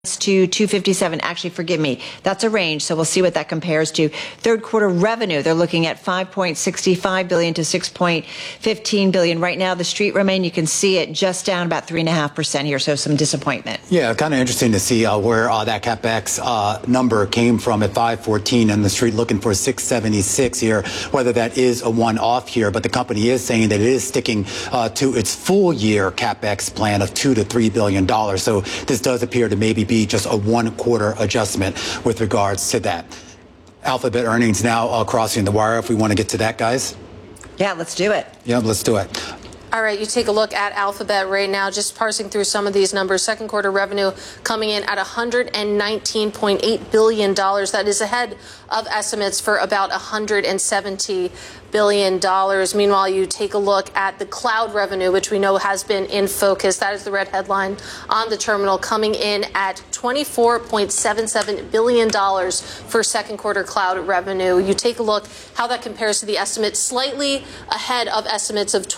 to 257. Actually, forgive me. That's a range, so we'll see what that compares to. Third quarter revenue, they're looking at $5.65 billion to $6.15 billion. Right now, the street remain, you can see it just down about 3.5% here, so some disappointment. Yeah, kind of interesting to see where that CapEx number came from at 514 and the street looking for 676 here, whether that is a one-off here. But the company is saying that it is sticking to its full year CapEx plan of $2 to $3 billion. So this does appear to maybe be just a one-quarter adjustment with regards to that. Alphabet earnings now crossing the wire. If we want to get to that, guys. Yeah, let's do it. Yeah, let's do it. All right, you take a look at Alphabet right now, just parsing through some of these numbers. Second quarter revenue coming in at $119.8 billion. That is ahead of estimates for about $170 billion. Meanwhile, you take a look at the cloud revenue, which we know has been in focus. That is the red headline on the terminal, coming in at $24.77 billion for second quarter cloud revenue. You take a look how that compares to the estimate, slightly ahead of estimates of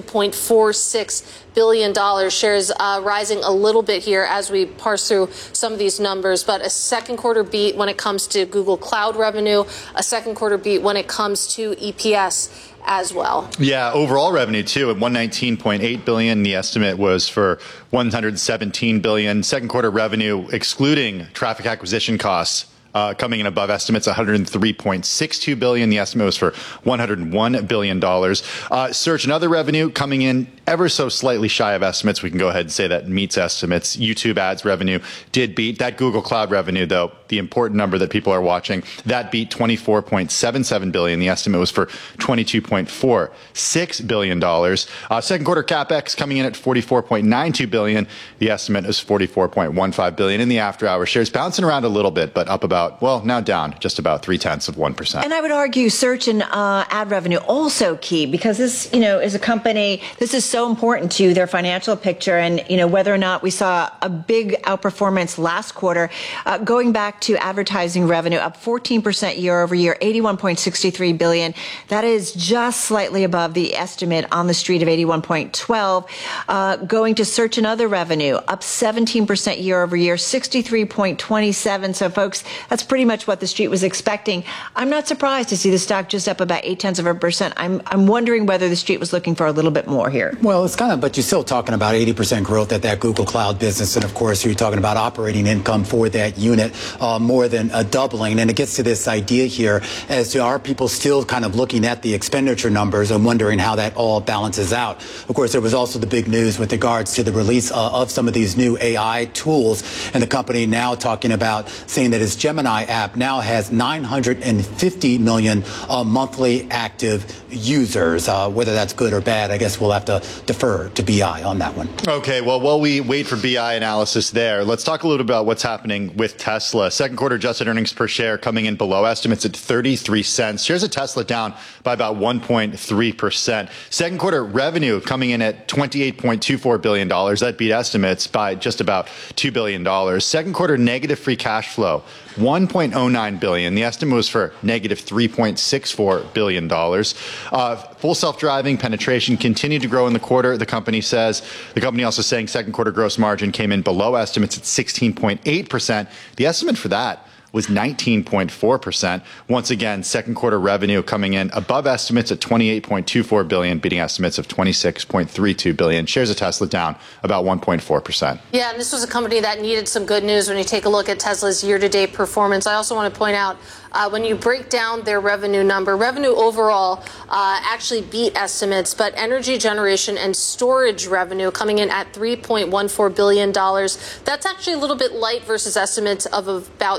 $22.46 billion. Shares rising a little bit here as we parse through some of these numbers, but a second quarter beat when it comes to Google Cloud revenue, a second quarter beat when it comes to EPS as well. Yeah, overall revenue too at $119.8 billion. The estimate was for $117 billion. Second quarter revenue excluding traffic acquisition costs coming in above estimates, $103.62 billion. The estimate was for $101 billion. Search and other revenue coming in ever so slightly shy of estimates. We can go ahead and say that meets estimates. YouTube ads revenue did beat. That Google Cloud revenue, though, the important number that people are watching, that beat $24.77 billion. The estimate was for $22.46 billion. Second quarter CapEx coming in at $44.92 billion. The estimate is $44.15 billion. In the after hour, shares bouncing around a little bit, but up about, well, now down just about 0.3%. And I would argue search and ad revenue also key, because this, is a company, this is so important to their financial picture. And, whether or not we saw a big outperformance last quarter, going back to advertising revenue up 14% year over year, $81.63 billion. That is just slightly above the estimate on the street of $81.12. Going to search and other revenue up 17% year over year, $63.27. So folks, that's pretty much what the street was expecting. I'm not surprised to see the stock just up about 0.8%. I'm wondering whether the street was looking for a little bit more here. Well, it's but you're still talking about 80% growth at that Google Cloud business. And of course, you're talking about operating income for that unit, more than a doubling. And it gets to this idea here as to, are people still kind of looking at the expenditure numbers and wondering how that all balances out? Of course, there was also the big news with regards to the release of some of these new AI tools, and the company now talking about saying that its Gemini app now has 950 million monthly active users. Whether that's good or bad, I guess we'll have to defer to BI on that one. Okay, well, while we wait for BI analysis there, let's talk a little bit about what's happening with Tesla. Second quarter adjusted earnings per share coming in below estimates at 33 cents. Shares of Tesla down by about 1.3%. Second quarter revenue coming in at $28.24 billion. That beat estimates by just about $2 billion. Second quarter negative free cash flow, $1.09 billion. The estimate was for negative $3.64 billion. Full self-driving penetration continued to grow in the quarter, the company says. The company also saying second quarter gross margin came in below estimates at 16.8%. The estimate for that was 19.4%. Once again, second quarter revenue coming in above estimates at $28.24 billion, beating estimates of $26.32 billion. Shares of Tesla down about 1.4%. Yeah, and this was a company that needed some good news when you take a look at Tesla's year-to-date performance. I also want to point out, when you break down their revenue number, revenue overall actually beat estimates, but energy generation and storage revenue coming in at $3.14 billion. That's actually a little bit light versus estimates of about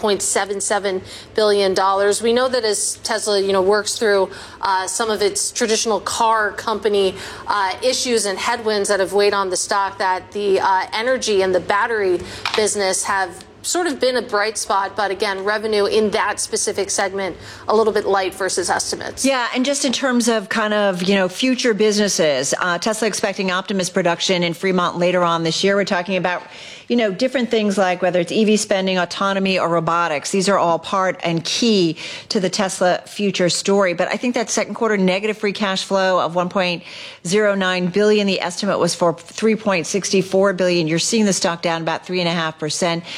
$3.77 billion. We know that as Tesla, works through some of its traditional car company issues and headwinds that have weighed on the stock, that the energy and the battery business have sort of been a bright spot, but again, revenue in that specific segment a little bit light versus estimates. Yeah, and just in terms of kind of, future businesses, Tesla expecting Optimus production in Fremont later on this year. We're talking about, different things like whether it's EV spending, autonomy, or robotics. These are all part and key to the Tesla future story. But I think that second quarter negative free cash flow of $1.09 billion, the estimate was for $3.64 billion. You're seeing the stock down about 3.5%.